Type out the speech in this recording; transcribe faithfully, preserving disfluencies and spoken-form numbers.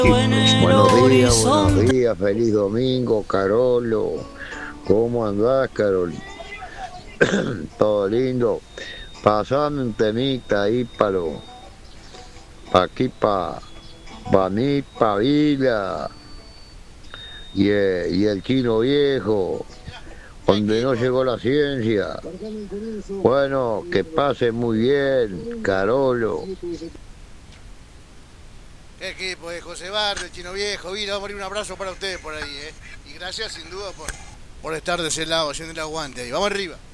Buenos días, buenos días, feliz domingo, Carolo. ¿Cómo andás, Carol? Todo lindo. Pasame un temita ahí para pa aquí, para pa mí, pa Vila y, eh, y el Chino Viejo, donde no llegó la ciencia. Bueno, que pase muy bien, Carolo. ¿Qué equipo de José Barrio, el Chino Viejo? Vila, vamos a poner un abrazo para ustedes por ahí, ¿eh? Y gracias sin duda por, por estar de ese lado, haciendo el aguante ahí. Vamos arriba.